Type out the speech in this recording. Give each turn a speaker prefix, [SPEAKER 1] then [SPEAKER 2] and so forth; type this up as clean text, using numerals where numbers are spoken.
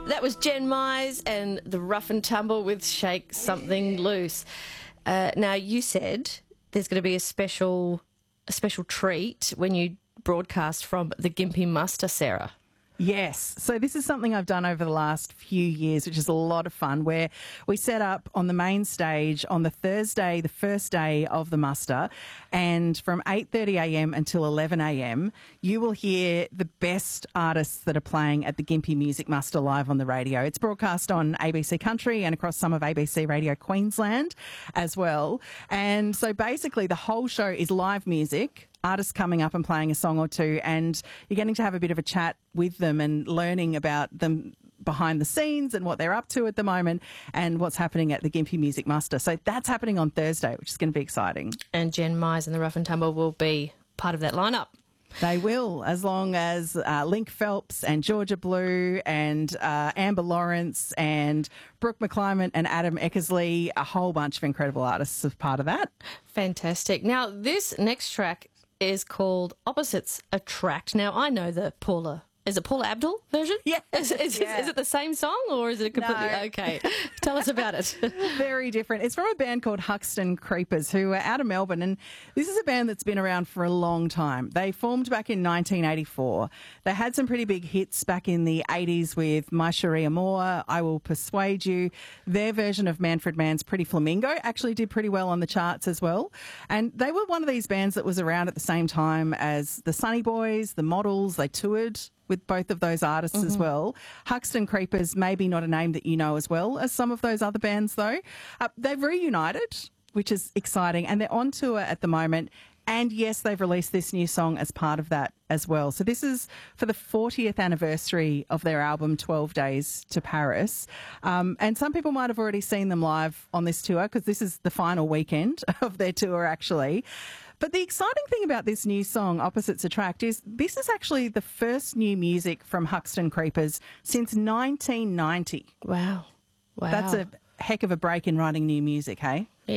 [SPEAKER 1] That was Jen Mize and the Rough and Tumble with Shake Something Loose. Now, you said there's going to be a special treat when you broadcast from the Gympie Muster, Sarah.
[SPEAKER 2] Yes. So this is something I've done over the last few years, which is a lot of fun, where we set up on the main stage on the Thursday, the first day of the muster, and from 8:30am until 11am, you will hear the best artists that are playing at the Gympie Music Muster live on the radio. It's broadcast on ABC Country and across some of ABC Radio Queensland as well. And so basically the whole show is live music, artists coming up and playing a song or two, and you're getting to have a bit of a chat with them and learning about them behind the scenes and what they're up to at the moment and what's happening at the Gympie Music Muster. So that's happening on Thursday, which is going to be exciting.
[SPEAKER 1] And Jen Mize and the Rough and Tumble will be part of that lineup.
[SPEAKER 2] They will, as long as Link Phelps and Georgia Blue and Amber Lawrence and Brooke McClymont and Adam Eckersley, a whole bunch of incredible artists as part of that.
[SPEAKER 1] Fantastic. Now, this next track is called Opposites Attract. Now, I know the Paula... Is it Paula Abdul version?
[SPEAKER 2] Yeah.
[SPEAKER 1] Is it the same song or is it completely...
[SPEAKER 2] No.
[SPEAKER 1] Okay. Tell us about it.
[SPEAKER 2] Very different. It's from a band called Huxton Creepers, who are out of Melbourne, and this is a band that's been around for a long time. They formed back in 1984. They had some pretty big hits back in the 80s with My Cherie Amour, I Will Persuade You. Their version of Manfred Mann's Pretty Flamingo actually did pretty well on the charts as well. And they were one of these bands that was around at the same time as the Sunny Boys, the Models. They toured with both of those artists as well. Huxton Creepers, maybe not a name that you know as well as some of those other bands, though. They've reunited, which is exciting, and they're on tour at the moment. And yes, they've released this new song as part of that as well. So this is for the 40th anniversary of their album, 12 Days to Paris. And some people might have already seen them live on this tour because this is the final weekend of their tour, actually. But the exciting thing about this new song, Opposites Attract, is this is actually the first new music from Huxton Creepers since 1990.
[SPEAKER 1] Wow.
[SPEAKER 2] That's a heck of a break in writing new music, hey?